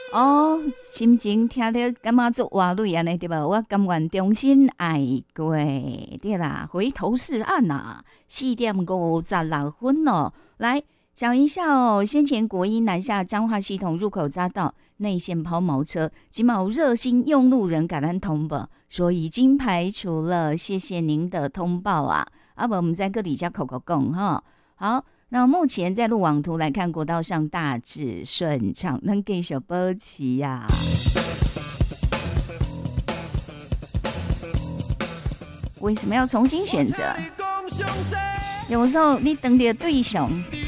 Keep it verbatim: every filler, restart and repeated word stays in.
哦，心情听着感觉足活累安尼对吧？我甘愿重新爱过，对啦，回头是岸呐、啊，四点五十六分哦。来讲一下哦，先前国一南下彰化系统入口匝道内线抛锚车，今某热心用路人感恩通报说已经排除了，谢谢您的通报啊。啊不，我们在这里加口口供哈。好。那目前在路网图来看，国道上大致顺畅，能给小波奇呀。为什么要重新选择？有时候你等的对象